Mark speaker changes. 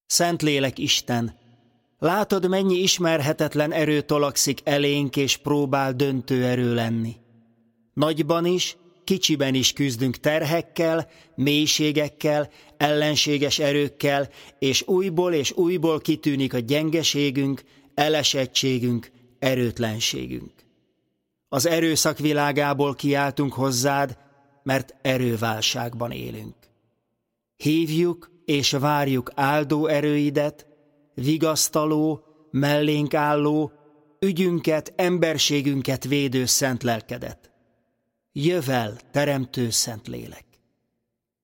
Speaker 1: Szentlélek Isten, látod, mennyi ismerhetetlen erő tolakszik elénk és próbál döntő erő lenni. Nagyban is, kicsiben is küzdünk terhekkel, mélységekkel, ellenséges erőkkel, és újból kitűnik a gyengeségünk, elesettségünk, erőtlenségünk. Az erőszak világából kiáltunk hozzád, mert erőválságban élünk. Hívjuk és várjuk áldó erőidet, vigasztaló, mellénk álló, ügyünket, emberségünket védő szent lelkedet. Jöv el, teremtő Szentlélek!